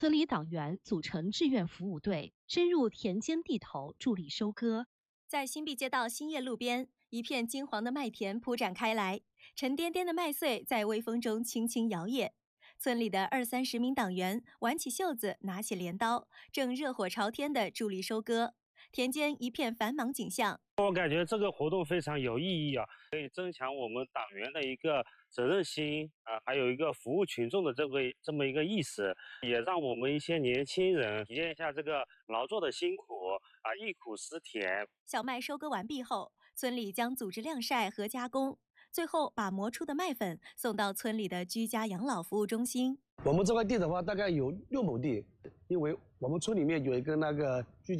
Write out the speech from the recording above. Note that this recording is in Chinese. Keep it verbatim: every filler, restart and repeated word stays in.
村里党员组成志愿服务队，深入田间地头助力收割。 在新毕街道新叶路边，一片金黄的麦田铺展开来，沉甸甸的麦穗在微风中轻轻摇曳。村里的二三十名党员挽起袖子，拿起镰刀，正热火朝天地助力收割。田间一片繁忙景象。 我感觉这个活动非常有意义啊，可以增强我们党员的一个责任心啊，还有一个服务群众的这个这么一个意识，也让我们一些年轻人体验一下这个劳作的辛苦啊，忆苦思甜。 小麦收割完毕后，村里将组织晾晒和加工，最后把磨出的麦粉送到村里的居家养老服务中心。 我们这块地的话，大概有六亩地，因为我们村里面有一个那个居家